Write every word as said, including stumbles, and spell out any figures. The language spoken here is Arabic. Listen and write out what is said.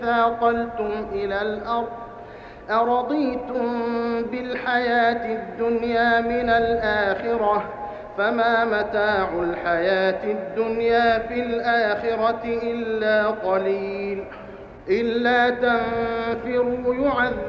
ثاقلتم إلى الأرض أرضيتم بالحياة الدنيا من الآخرة فما متاع الحياة الدنيا في الآخرة إلا قليل إلا تنفروا يعذب